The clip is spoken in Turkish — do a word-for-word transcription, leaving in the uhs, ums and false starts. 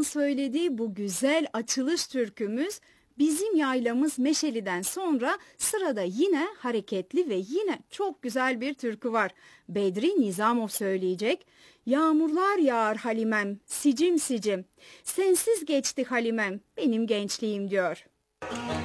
Nizam'ın söylediği bu güzel açılış türkümüz Bizim Yaylamız Meşeli'den sonra sırada yine hareketli ve yine çok güzel bir türkü var. Bedri Nizamov söyleyecek. Yağmurlar yağar Halimem, sicim sicim, sensiz geçti Halimem, benim gençliğim diyor.